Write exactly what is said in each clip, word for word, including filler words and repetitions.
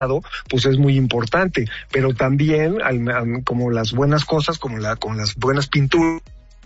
pues es muy importante, pero también al, al, como las buenas cosas, como la con las buenas pinturas,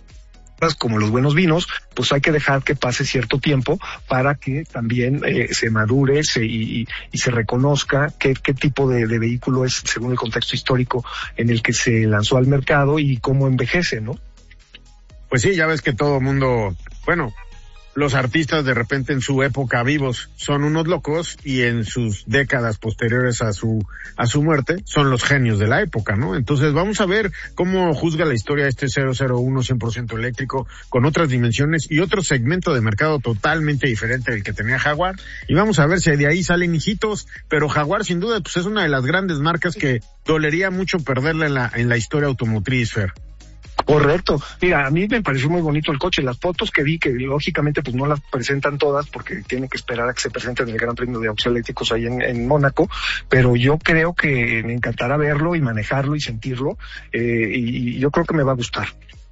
como los buenos vinos, pues hay que dejar que pase cierto tiempo para que también eh, se madure se, y, y se reconozca qué, qué tipo de, de vehículo es según el contexto histórico en el que se lanzó al mercado y cómo envejece, ¿no? Pues sí, ya ves que todo mundo, bueno, los artistas de repente en su época vivos son unos locos y en sus décadas posteriores a su a su muerte son los genios de la época, ¿no? Entonces vamos a ver cómo juzga la historia este cero cero uno cien por ciento eléctrico con otras dimensiones y otro segmento de mercado totalmente diferente del que tenía Jaguar, y vamos a ver si de ahí salen hijitos, pero Jaguar sin duda pues es una de las grandes marcas que dolería mucho perderla en la en la historia automotriz, Fer. Correcto. Mira, a mí me pareció muy bonito el coche. Las fotos que vi, que lógicamente pues no las presentan todas porque tienen que esperar a que se presenten en el Gran Premio de Autos Eléctricos ahí en, en Mónaco, pero yo creo que me encantará verlo y manejarlo y sentirlo, eh, y, y yo creo que me va a gustar.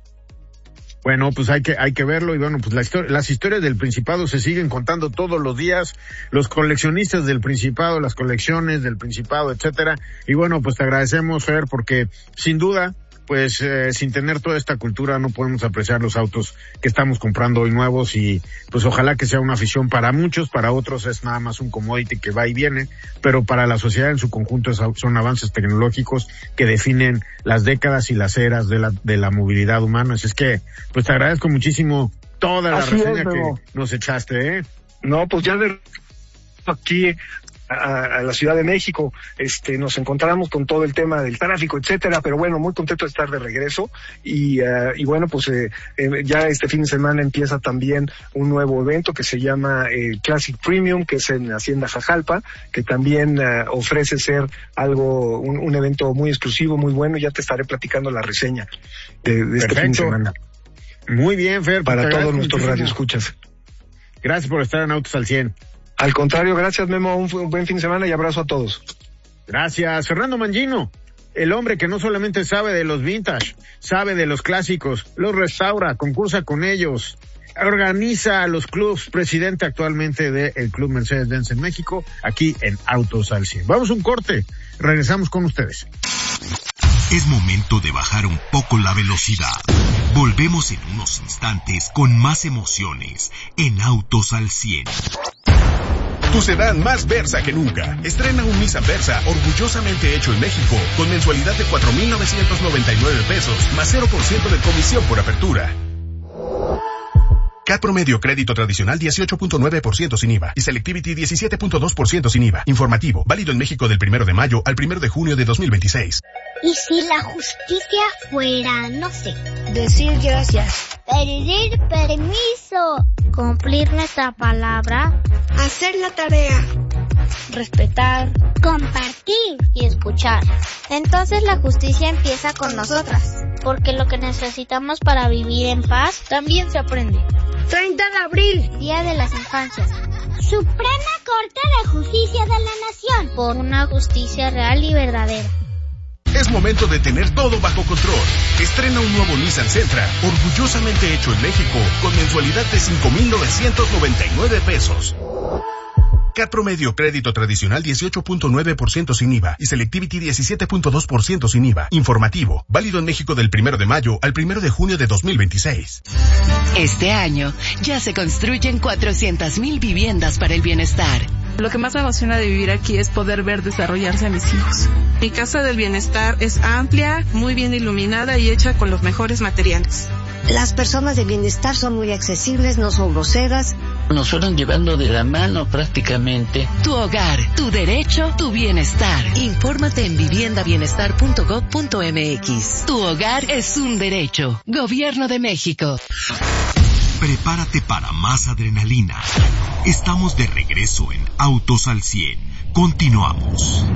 Bueno, pues hay que hay que verlo y bueno, pues la historia, las historias del Principado se siguen contando todos los días, los coleccionistas del Principado, las colecciones del Principado, etcétera. Y bueno, pues te agradecemos, Fer, porque sin duda pues eh, sin tener toda esta cultura no podemos apreciar los autos que estamos comprando hoy nuevos, y pues ojalá que sea una afición para muchos, para otros es nada más un commodity que va y viene, pero para la sociedad en su conjunto es, son avances tecnológicos que definen las décadas y las eras de la de la movilidad humana. Así es que pues te agradezco muchísimo toda la Así reseña es, que nos echaste, ¿eh? No, pues ya de aquí A, a la Ciudad de México, este, nos encontramos con todo el tema del tráfico, etcétera, pero bueno, muy contento de estar de regreso, y, uh, y bueno, pues eh, eh, ya este fin de semana empieza también un nuevo evento que se llama eh, Classic Premium, que es en Hacienda Jajalpa, que también uh, ofrece ser algo, un, un evento muy exclusivo, muy bueno. Ya te estaré platicando la reseña de, de este fin de semana. Muy bien, Fer. Para todos nuestros radioescuchas. Gracias por estar en Autos al cien. Al contrario, gracias, Memo, un, un buen fin de semana y abrazo a todos. Gracias. Fernando Mangino, el hombre que no solamente sabe de los vintage, sabe de los clásicos, los restaura, concursa con ellos, organiza los clubs, presidente actualmente del Club Mercedes-Benz en México, aquí en Autos al cien. Vamos a un corte, regresamos con ustedes. Es momento de bajar un poco la velocidad. Volvemos en unos instantes con más emociones en Autos al cien. Tu sedán más Versa que nunca. Estrena un Nissan Versa orgullosamente hecho en México con mensualidad de cuatro mil novecientos noventa y nueve pesos más cero por ciento de comisión por apertura. C A T promedio crédito tradicional dieciocho punto nueve por ciento sin I V A y Selectivity diecisiete punto dos por ciento sin I V A. Informativo, válido en México del primero de mayo al primero de junio de dos mil veintiséis. ¿Y si la justicia fuera, no sé, decir gracias, pedir permiso, cumplir nuestra palabra, hacer la tarea, respetar, compartir y escuchar? Entonces la justicia empieza con nosotras, porque lo que necesitamos para vivir en paz también se aprende. treinta de abril, Día de las Infancias. Suprema Corte de Justicia de la Nación. Por una justicia real y verdadera. Es momento de tener todo bajo control. Estrena un nuevo Nissan Sentra, orgullosamente hecho en México, con mensualidad de cinco mil novecientos noventa y nueve pesos. C A T promedio crédito tradicional dieciocho punto nueve por ciento sin I V A y Selectivity diecisiete punto dos por ciento sin I V A. Informativo, válido en México del primero de mayo al primero de junio de dos mil veintiséis. Este año ya se construyen cuatrocientas mil viviendas para el bienestar. Lo que más me emociona de vivir aquí es poder ver desarrollarse a mis hijos. Mi casa del bienestar es amplia, muy bien iluminada y hecha con los mejores materiales. Las personas de bienestar son muy accesibles, no son groseras. Nos fueron llevando de la mano prácticamente. Tu hogar, tu derecho, tu bienestar. Infórmate en vivienda bienestar punto gob punto mx. Tu hogar es un derecho. Gobierno de México. Prepárate para más adrenalina. Estamos de regreso en Autos al cien. Continuamos.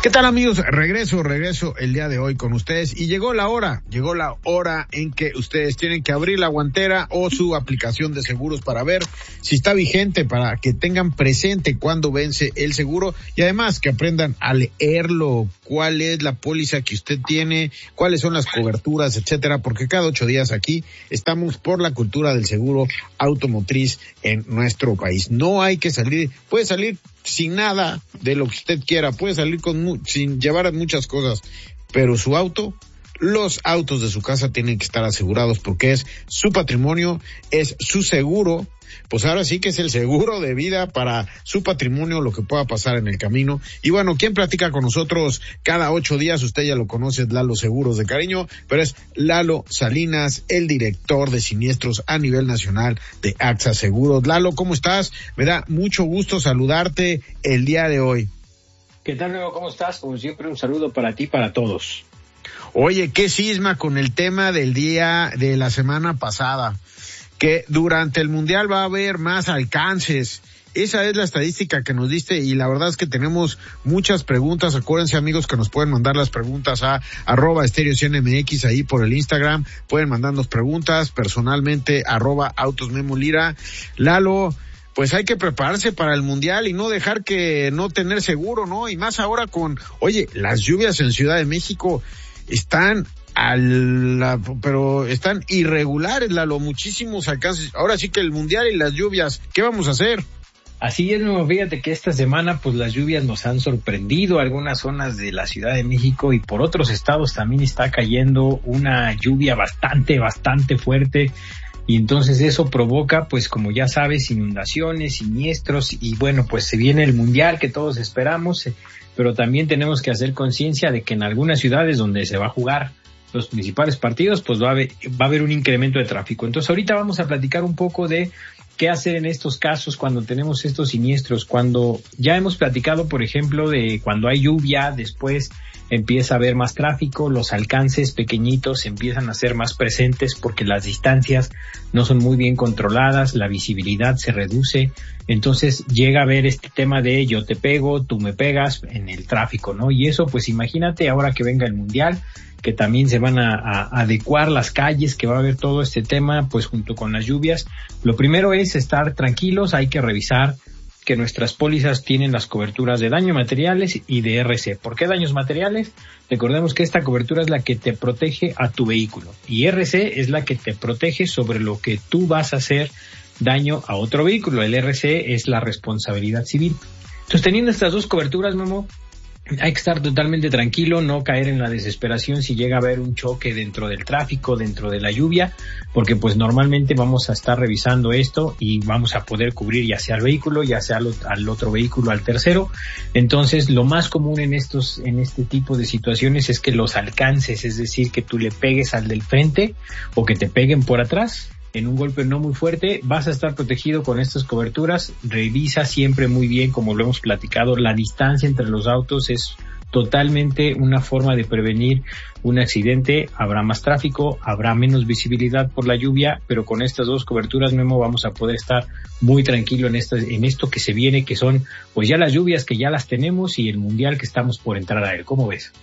¿Qué tal, amigos? Regreso, regreso el día de hoy con ustedes y llegó la hora, llegó la hora en que ustedes tienen que abrir la guantera o su aplicación de seguros para ver si está vigente, para que tengan presente cuándo vence el seguro y además que aprendan a leerlo, cuál es la póliza que usted tiene, cuáles son las coberturas, etcétera, porque cada ocho días aquí estamos por la cultura del seguro automotriz en nuestro país. No hay que salir, puede salir sin nada de lo que usted quiera, puede salir con mu- sin llevar muchas cosas, pero su auto, los autos de su casa tienen que estar asegurados porque es su patrimonio, es su seguro. Pues ahora sí que es el seguro de vida para su patrimonio, lo que pueda pasar en el camino. Y bueno, ¿quién platica con nosotros cada ocho días? Usted ya lo conoce, es Lalo Seguros de cariño, pero es Lalo Salinas, el director de siniestros a nivel nacional de AXA Seguros. Lalo, ¿cómo estás? Me da mucho gusto saludarte el día de hoy. ¿Qué tal, Memo? ¿Cómo estás? Como siempre, un saludo para ti y para todos. Oye, qué cisma con el tema del día de la semana pasada, que durante el Mundial va a haber más alcances. Esa es la estadística que nos diste y la verdad es que tenemos muchas preguntas. Acuérdense, amigos, que nos pueden mandar las preguntas a arroba estéreo cien M X ahí por el Instagram. Pueden mandarnos preguntas personalmente, arroba autos Memo Lira. Lalo, pues hay que prepararse para el Mundial y no dejar que no tener seguro, ¿no? Y más ahora con, oye, las lluvias en Ciudad de México están a la, pero están irregulares, Lalo, muchísimos alcances. Ahora sí que el Mundial y las lluvias, ¿qué vamos a hacer? Así es, no, fíjate que esta semana pues las lluvias nos han sorprendido algunas zonas de la Ciudad de México y por otros estados también está cayendo una lluvia bastante, bastante fuerte. Y entonces eso provoca, pues como ya sabes, inundaciones, siniestros y bueno, pues se viene el Mundial que todos esperamos, pero también tenemos que hacer conciencia de que en algunas ciudades donde se va a jugar los principales partidos, pues va a haber, va a haber un incremento de tráfico. Entonces ahorita vamos a platicar un poco de qué hacer en estos casos cuando tenemos estos siniestros, cuando ya hemos platicado, por ejemplo, de cuando hay lluvia, después empieza a haber más tráfico, los alcances pequeñitos empiezan a ser más presentes porque las distancias no son muy bien controladas, la visibilidad se reduce, entonces llega a haber este tema de yo te pego, tú me pegas en el tráfico, ¿no? Y eso, pues imagínate ahora que venga el Mundial, que también se van a, a adecuar las calles, que va a haber todo este tema, pues junto con las lluvias. Lo primero es estar tranquilos, hay que revisar que nuestras pólizas tienen las coberturas de daños materiales y de R C. ¿Por qué daños materiales? Recordemos que esta cobertura es la que te protege a tu vehículo y R C es la que te protege sobre lo que tú vas a hacer daño a otro vehículo. El R C es la responsabilidad civil. Entonces, teniendo estas dos coberturas, Memo, hay que estar totalmente tranquilo, no caer en la desesperación si llega a haber un choque dentro del tráfico, dentro de la lluvia, porque pues normalmente vamos a estar revisando esto y vamos a poder cubrir ya sea al vehículo, ya sea al, al otro vehículo, al tercero. Entonces, lo más común en estos, en este tipo de situaciones es que los alcances, es decir, que tú le pegues al del frente o que te peguen por atrás, en un golpe no muy fuerte, vas a estar protegido con estas coberturas. Revisa siempre muy bien, como lo hemos platicado, la distancia entre los autos es totalmente una forma de prevenir un accidente. Habrá más tráfico, habrá menos visibilidad por la lluvia, pero con estas dos coberturas, Memo, vamos a poder estar muy tranquilo en esto, en esto que se viene, que son pues ya las lluvias que ya las tenemos y el Mundial que estamos por entrar a él. ¿Cómo ves?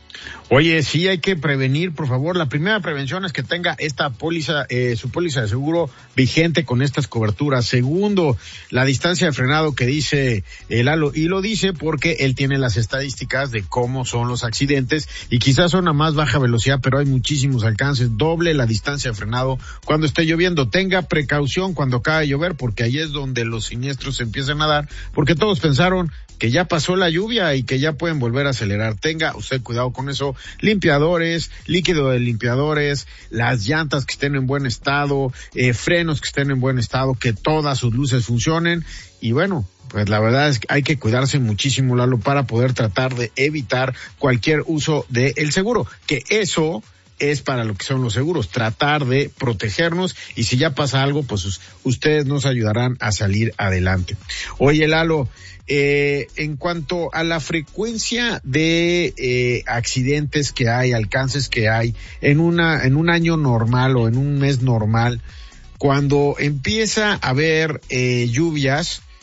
Oye, sí hay que prevenir, por favor. La primera prevención es que tenga esta póliza, eh, su póliza de seguro vigente con estas coberturas. Segundo, la distancia de frenado que dice el Lalo, y lo dice porque él tiene las estadísticas de cómo son los accidentes y quizás son a más baja velocidad, pero hay muchísimos alcances. Doble la distancia de frenado cuando esté lloviendo. Tenga precaución cuando acabe de llover porque ahí es donde los siniestros se empiezan a dar, porque todos pensaron que ya pasó la lluvia y que ya pueden volver a acelerar. Tenga usted cuidado con eso. Limpiadores, líquido de limpiadores, las llantas que estén en buen estado, eh, frenos que estén en buen estado, que todas sus luces funcionen. Y bueno, pues la verdad es que hay que cuidarse muchísimo, Lalo, para poder tratar de evitar cualquier uso del seguro, que eso es para lo que son los seguros, tratar de protegernos y si ya pasa algo, pues ustedes nos ayudarán a salir adelante. Oye, Lalo, eh, en cuanto a la frecuencia de eh, accidentes que hay, alcances que hay en una en un año normal o en un mes normal, cuando empieza a haber eh, lluvias,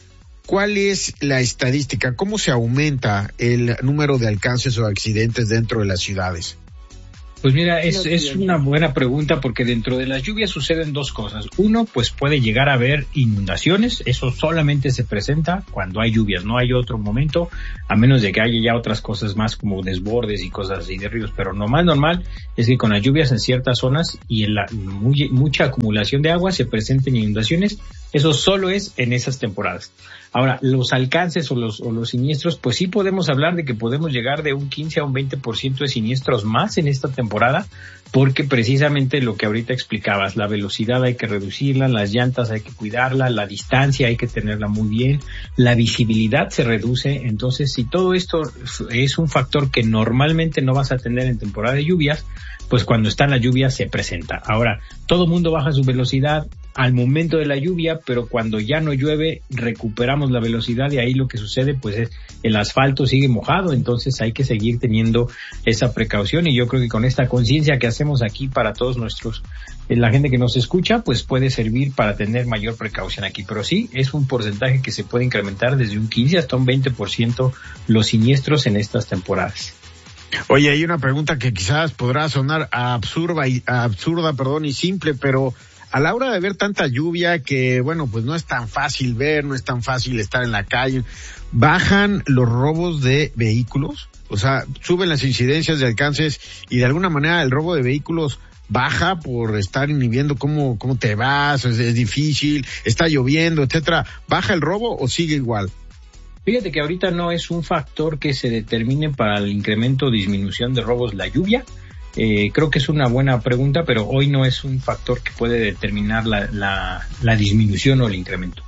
¿cuál es la estadística? ¿Cómo se aumenta el número de alcances o accidentes dentro de las ciudades? Pues mira, es, es una buena pregunta porque dentro de las lluvias suceden dos cosas. Uno, pues puede llegar a haber inundaciones. Eso solamente se presenta cuando hay lluvias. No hay otro momento, a menos de que haya ya otras cosas más como desbordes y cosas así de ríos. Pero lo más normal es que con las lluvias en ciertas zonas y en la muy, mucha acumulación de agua se presenten inundaciones. Eso solo es en esas temporadas. Ahora, los alcances o los, o los siniestros, pues sí podemos hablar de que podemos llegar de un quince a un veinte por ciento de siniestros más en esta temporada, porque precisamente lo que ahorita explicabas, la velocidad hay que reducirla, las llantas hay que cuidarla, la distancia hay que tenerla muy bien, la visibilidad se reduce. Entonces, si todo esto es un factor que normalmente no vas a tener en temporada de lluvias, pues cuando está la lluvia se presenta. Ahora, todo mundo baja su velocidad al momento de la lluvia, pero cuando ya no llueve recuperamos la velocidad y ahí lo que sucede pues es el asfalto sigue mojado, entonces hay que seguir teniendo esa precaución y yo creo que con esta conciencia que hacemos aquí para todos nuestros, la gente que nos escucha, pues puede servir para tener mayor precaución aquí, pero sí, es un porcentaje que se puede incrementar desde un quince hasta un veinte por ciento los siniestros en estas temporadas. Oye, hay una pregunta que quizás podrá sonar absurda y absurda, perdón, y simple, pero a la hora de ver tanta lluvia que, bueno, pues no es tan fácil ver, no es tan fácil estar en la calle, ¿bajan los robos de vehículos? O sea, suben las incidencias de alcances y de alguna manera el robo de vehículos baja por estar inhibiendo cómo, cómo te vas, es, es difícil, está lloviendo, etcétera. ¿Baja el robo o sigue igual? Fíjate que ahorita no es un factor que se determine para el incremento o disminución de robos la lluvia. Eh, creo que es una buena pregunta, pero hoy no es un factor que puede determinar la, la, la disminución o el incremento.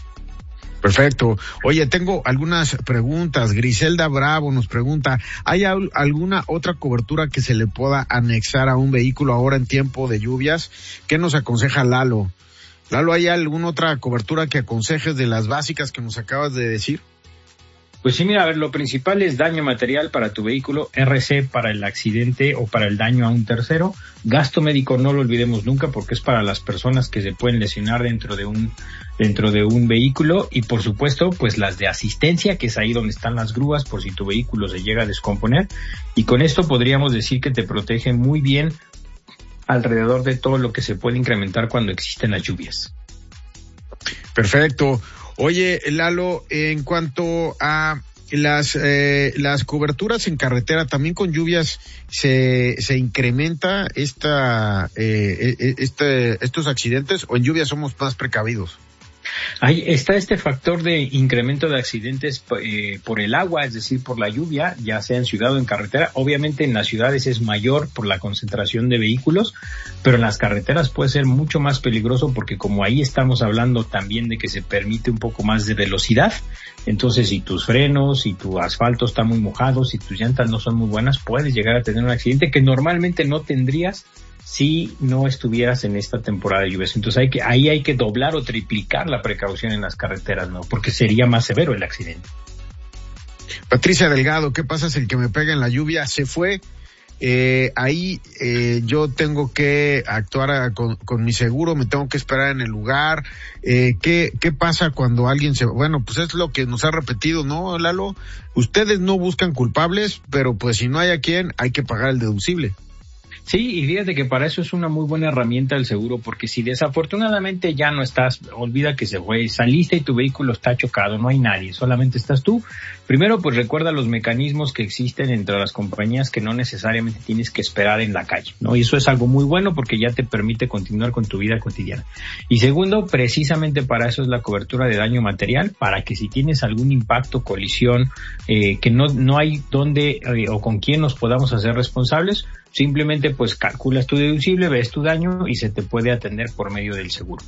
Perfecto. Oye, tengo algunas preguntas. Griselda Bravo nos pregunta, ¿hay al- alguna otra cobertura que se le pueda anexar a un vehículo ahora en tiempo de lluvias? ¿Qué nos aconseja Lalo? Lalo, ¿hay alguna otra cobertura que aconsejes de las básicas que nos acabas de decir? Pues sí, mira, a ver, lo principal es daño material para tu vehículo, R C para el accidente o para el daño a un tercero. Gasto médico no lo olvidemos nunca porque es para las personas que se pueden lesionar dentro de un dentro de un vehículo y por supuesto pues las de asistencia, que es ahí donde están las grúas por si tu vehículo se llega a descomponer, y con esto podríamos decir que te protege muy bien alrededor de todo lo que se puede incrementar cuando existen las lluvias. Perfecto. Oye, Lalo, en cuanto a las eh, las coberturas en carretera, también con lluvias se se incrementa esta eh, este estos accidentes, o en lluvias somos más precavidos. Ahí está este factor de incremento de accidentes eh, por el agua, es decir, por la lluvia, ya sea en ciudad o en carretera. Obviamente en las ciudades es mayor por la concentración de vehículos, pero en las carreteras puede ser mucho más peligroso porque como ahí estamos hablando también de que se permite un poco más de velocidad, entonces si tus frenos, si tu asfalto está muy mojado, si tus llantas no son muy buenas, puedes llegar a tener un accidente que normalmente no tendrías si no estuvieras en esta temporada de lluvias. Entonces hay que, ahí hay que doblar o triplicar la precaución en las carreteras, ¿no? Porque sería más severo el accidente. Patricia Delgado, ¿qué pasa si el que me pega en la lluvia se fue? Eh, ahí eh, yo tengo que actuar a, con, con mi seguro, me tengo que esperar en el lugar. Eh, ¿qué, ¿Qué pasa cuando alguien se... Bueno, pues es lo que nos ha repetido, ¿no, Lalo? Ustedes no buscan culpables, pero pues si no hay a quien, hay que pagar el deducible. Sí, y fíjate que para eso es una muy buena herramienta el seguro, porque si desafortunadamente ya no estás, olvida que se fue, saliste y tu vehículo está chocado, no hay nadie, solamente estás tú. Primero, pues recuerda los mecanismos que existen entre las compañías que no necesariamente tienes que esperar en la calle, ¿no? Y eso es algo muy bueno porque ya te permite continuar con tu vida cotidiana. Y segundo, precisamente para eso es la cobertura de daño material, para que si tienes algún impacto, colisión, eh, que no, no hay dónde eh, o con quién nos podamos hacer responsables, simplemente pues calculas tu deducible, ves tu daño y se te puede atender por medio del seguro.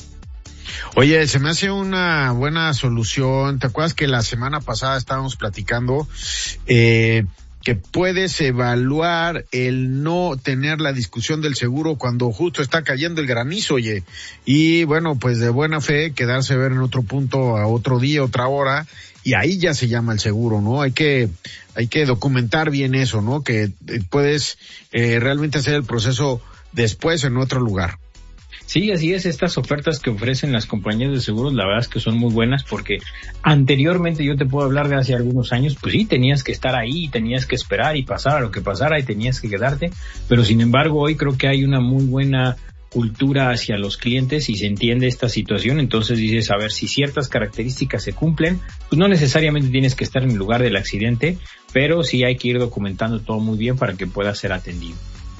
Oye, se me hace una buena solución. ¿Te acuerdas que la semana pasada estábamos platicando eh, que puedes evaluar el no tener la discusión del seguro cuando justo está cayendo el granizo, oye? Y bueno, pues de buena fe quedarse a ver en otro punto, a otro día, otra hora, y ahí ya se llama el seguro, ¿no? Hay que hay que documentar bien eso, ¿no? Que puedes eh, realmente hacer el proceso después en otro lugar. Sí, así es. Estas ofertas que ofrecen las compañías de seguros, la verdad es que son muy buenas porque anteriormente, yo te puedo hablar de hace algunos años, pues sí, tenías que estar ahí, tenías que esperar y pasar lo que pasara y tenías que quedarte, pero sin embargo hoy creo que hay una muy buena cultura hacia los clientes y se entiende esta situación. Entonces dices, a ver, si ciertas características se cumplen, pues no necesariamente tienes que estar en el lugar del accidente, pero sí hay que ir documentando todo muy bien para que pueda ser atendido.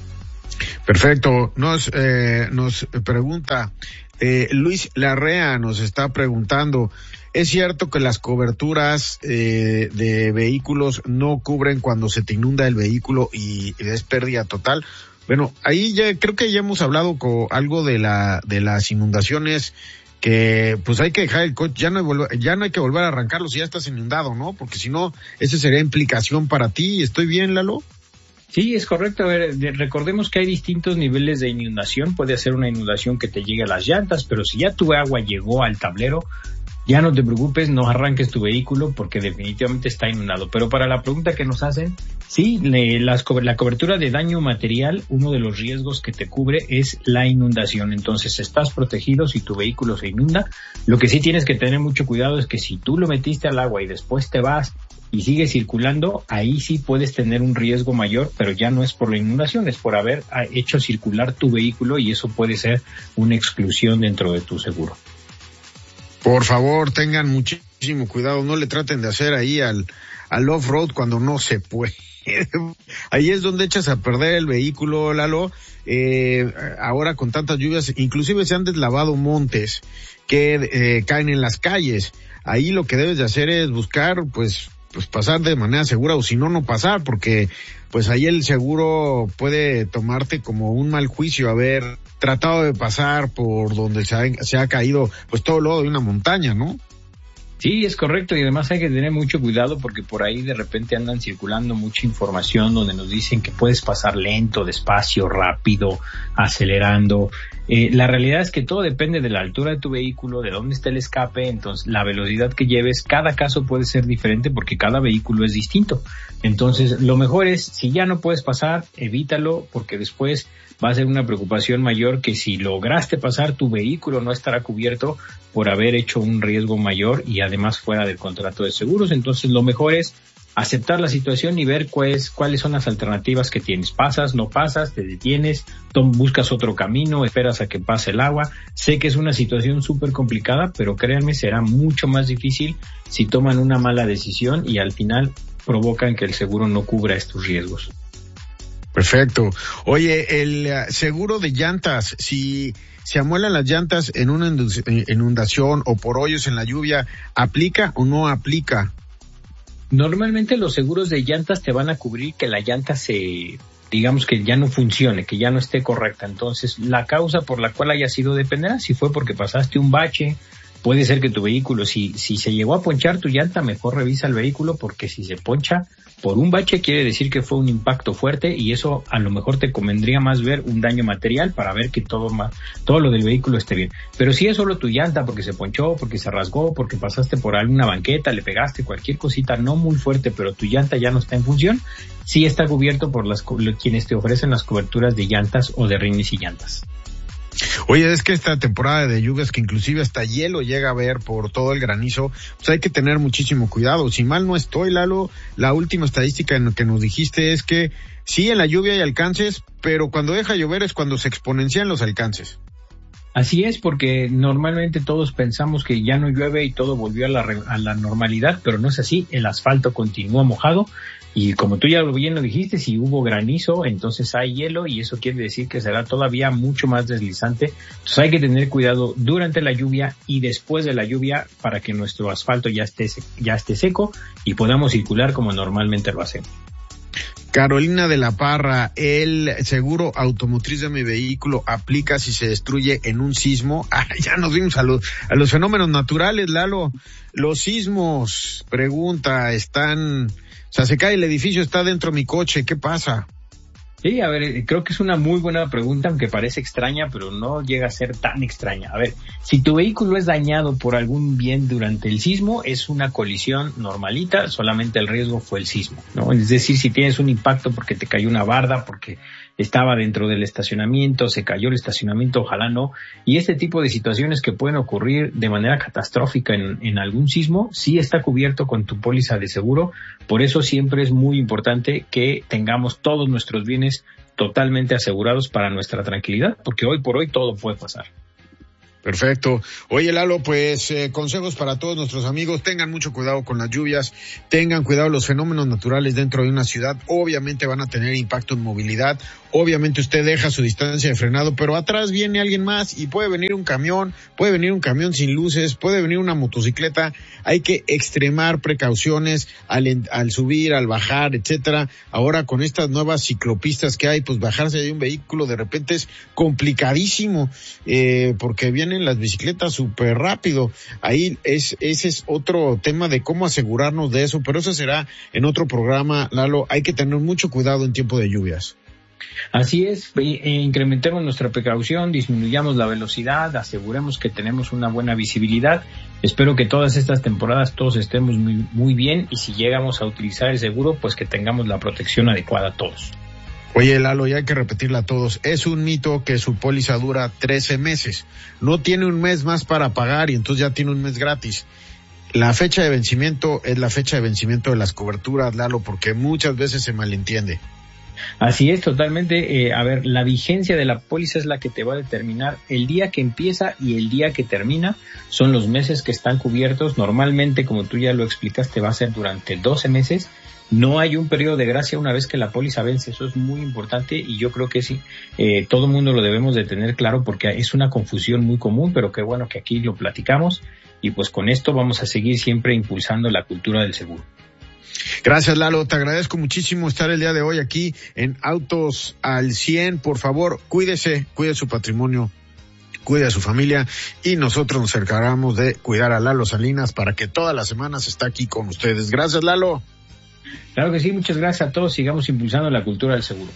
Perfecto. Nos, eh, nos pregunta, eh, Luis Larrea nos está preguntando, ¿es cierto que las coberturas eh, de vehículos no cubren cuando se te inunda el vehículo y, y es pérdida total? Bueno, ahí ya creo que ya hemos hablado con algo de la de las inundaciones, que pues hay que dejar el coche, ya no hay, volver, ya no hay que volver a arrancarlo si ya estás inundado, ¿no? Porque si no, esa sería implicación para ti. ¿Estoy bien, Lalo? Sí, es correcto. A ver, recordemos que hay distintos niveles de inundación. Puede ser una inundación que te llegue a las llantas, pero si ya tu agua llegó al tablero, ya no te preocupes, no arranques tu vehículo porque definitivamente está inundado. Pero para la pregunta que nos hacen, sí, le, las, la cobertura de daño material, uno de los riesgos que te cubre es la inundación. Entonces estás protegido si tu vehículo se inunda. Lo que sí tienes que tener mucho cuidado es que si tú lo metiste al agua y después te vas y sigue circulando, ahí sí puedes tener un riesgo mayor, pero ya no es por la inundación, es por haber hecho circular tu vehículo y eso puede ser una exclusión dentro de tu seguro. Por favor, tengan muchísimo cuidado, no le traten de hacer ahí al, al off-road cuando no se puede. Ahí es donde echas a perder el vehículo, Lalo. Eh, ahora con tantas lluvias, inclusive se han deslavado montes que eh, caen en las calles. Ahí lo que debes de hacer es buscar, pues, pues pasar de manera segura, o si no, no pasar, porque pues ahí el seguro puede tomarte como un mal juicio haber tratado de pasar por donde se ha, se ha caído pues todo el lodo de una montaña, ¿no? Sí, es correcto, y además hay que tener mucho cuidado porque por ahí de repente andan circulando mucha información donde nos dicen que puedes pasar lento, despacio, rápido, acelerando. Eh, la realidad es que todo depende de la altura de tu vehículo, de dónde está el escape, entonces la velocidad que lleves, cada caso puede ser diferente porque cada vehículo es distinto. Entonces lo mejor es, si ya no puedes pasar, evítalo porque después va a ser una preocupación mayor que si lograste pasar, tu vehículo no estará cubierto por haber hecho un riesgo mayor y además fuera del contrato de seguros. Entonces lo mejor es aceptar la situación y ver cuáles cuáles son las alternativas que tienes. Pasas, no pasas, te detienes, buscas otro camino, esperas a que pase el agua. Sé que es una situación súper complicada, pero créanme, será mucho más difícil si toman una mala decisión y al final provocan que el seguro no cubra estos riesgos. Perfecto. Oye, el seguro de llantas, si se amuelan las llantas en una inundación o por hoyos en la lluvia, ¿aplica o no aplica? Normalmente los seguros de llantas te van a cubrir que la llanta se, digamos que ya no funcione, que ya no esté correcta. Entonces, la causa por la cual haya sido dependerá. Si fue porque pasaste un bache, puede ser que tu vehículo, si, si se llegó a ponchar tu llanta, mejor revisa el vehículo porque si se poncha por un bache quiere decir que fue un impacto fuerte y eso a lo mejor te convendría más ver un daño material para ver que todo más, todo lo del vehículo esté bien. Pero si es solo tu llanta porque se ponchó, porque se rasgó, porque pasaste por alguna banqueta, le pegaste cualquier cosita no muy fuerte, pero tu llanta ya no está en función, sí está cubierto por las quienes te ofrecen las coberturas de llantas o de rines y llantas. Oye, es que esta temporada de lluvias que inclusive hasta hielo llega a ver por todo el granizo, pues hay que tener muchísimo cuidado. Si mal no estoy, Lalo, la última estadística en lo que nos dijiste es que sí, en la lluvia hay alcances, pero cuando deja llover es cuando se exponencian los alcances. Así es, porque normalmente todos pensamos que ya no llueve y todo volvió a la, a la normalidad, pero no es así. El asfalto continúa mojado y como tú ya bien lo dijiste, si hubo granizo, entonces hay hielo y eso quiere decir que será todavía mucho más deslizante. Entonces hay que tener cuidado durante la lluvia y después de la lluvia para que nuestro asfalto ya esté, ya esté seco y podamos circular como normalmente lo hacemos. Carolina de la Parra, ¿el seguro automotriz de mi vehículo aplica si se destruye en un sismo? Ah, ya nos vimos a los, a los fenómenos naturales, Lalo. Los sismos, pregunta, están, o sea, se cae el edificio, está dentro de mi coche, ¿qué pasa? Sí, a ver, creo que es una muy buena pregunta, aunque parece extraña, pero no llega a ser tan extraña. A ver, si tu vehículo es dañado por algún bien durante el sismo, es una colisión normalita, solamente el riesgo fue el sismo, ¿no? Es decir, si tienes un impacto porque te cayó una barda, porque estaba dentro del estacionamiento, se cayó el estacionamiento, ojalá no. Y este tipo de situaciones que pueden ocurrir de manera catastrófica en, en algún sismo, sí está cubierto con tu póliza de seguro. Por eso siempre es muy importante que tengamos todos nuestros bienes totalmente asegurados para nuestra tranquilidad, porque hoy por hoy todo puede pasar. Perfecto. Oye, Lalo, pues eh, consejos para todos nuestros amigos. Tengan mucho cuidado con las lluvias, tengan cuidado los fenómenos naturales dentro de una ciudad. Obviamente van a tener impacto en movilidad. Obviamente usted deja su distancia de frenado, pero atrás viene alguien más y puede venir un camión, puede venir un camión sin luces, puede venir una motocicleta. Hay que extremar precauciones al, al subir, al bajar, etcétera. Ahora con estas nuevas ciclopistas que hay, pues bajarse de un vehículo de repente es complicadísimo, eh, porque vienen las bicicletas súper rápido. Ahí es, ese es otro tema de cómo asegurarnos de eso, pero eso será en otro programa, Lalo. Hay que tener mucho cuidado en tiempo de lluvias. Así es, incrementemos nuestra precaución, disminuyamos la velocidad, aseguremos que tenemos una buena visibilidad. Espero que todas estas temporadas todos estemos muy, muy bien, y si llegamos a utilizar el seguro, pues que tengamos la protección adecuada todos. Oye, Lalo, ya hay que repetirla a todos. Es un mito que su póliza dura trece meses. No tiene un mes más para pagar y entonces ya tiene un mes gratis. La fecha de vencimiento es la fecha de vencimiento de las coberturas, Lalo, porque muchas veces se malentiende. Así es, totalmente. Eh, a ver, la vigencia de la póliza es la que te va a determinar el día que empieza y el día que termina. Son los meses que están cubiertos. Normalmente, como tú ya lo explicaste, va a ser durante doce meses. No hay un periodo de gracia una vez que la póliza vence. Eso es muy importante y yo creo que sí, eh, todo el mundo lo debemos de tener claro, porque es una confusión muy común, pero qué bueno que aquí lo platicamos, y pues con esto vamos a seguir siempre impulsando la cultura del seguro. Gracias, Lalo, te agradezco muchísimo estar el día de hoy aquí en Autos al cien. Por favor, cuídese, cuide su patrimonio, cuide a su familia, y nosotros nos encargamos de cuidar a Lalo Salinas para que todas las semanas esté aquí con ustedes. Gracias, Lalo. Claro que sí, muchas gracias a todos, sigamos impulsando la cultura del seguro.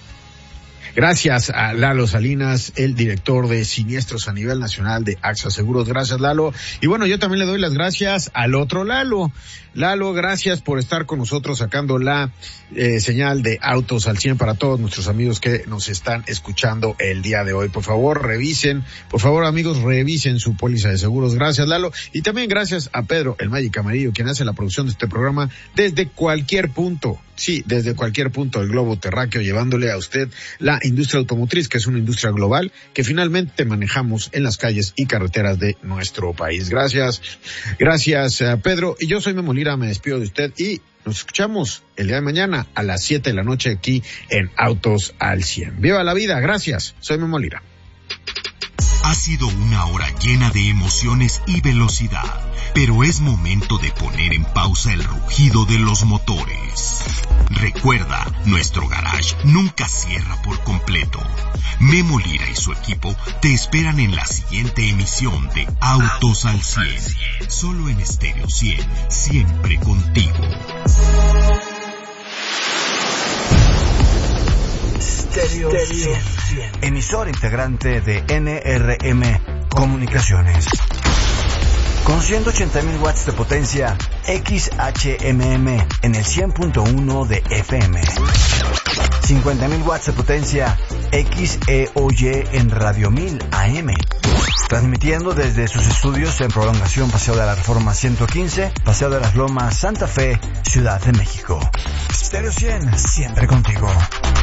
Gracias a Lalo Salinas, el director de siniestros a nivel nacional de AXA Seguros. Gracias, Lalo. Y bueno, yo también le doy las gracias al otro Lalo. Lalo, gracias por estar con nosotros sacando la eh, señal de Autos al cien para todos nuestros amigos que nos están escuchando el día de hoy. Por favor, revisen, por favor, amigos, revisen su póliza de seguros. Gracias, Lalo. Y también gracias a Pedro, el Magic Amarillo, quien hace la producción de este programa desde cualquier punto. Sí, desde cualquier punto del globo terráqueo, llevándole a usted la industria automotriz, que es una industria global que finalmente manejamos en las calles y carreteras de nuestro país. Gracias, gracias, uh, Pedro. Y yo soy Memo Lira, me despido de usted y nos escuchamos el día de mañana a las siete de la noche aquí en Autos al cien. ¡Viva la vida! Gracias, soy Memo Lira. Ha sido una hora llena de emociones y velocidad, pero es momento de poner en pausa el rugido de los motores. Recuerda, nuestro garage nunca cierra por completo. Memo Lira y su equipo te esperan en la siguiente emisión de Autos al cien, solo en Estéreo cien, siempre contigo. Stereo cien, emisor integrante de N R M Comunicaciones. Con ciento ochenta mil watts de potencia X H M M en el cien punto uno de F M. cincuenta mil watts de potencia X E O Y en Radio mil A M. Transmitiendo desde sus estudios en Prolongación Paseo de la Reforma ciento quince, Paseo de las Lomas, Santa Fe, Ciudad de México. Stereo cien, siempre contigo.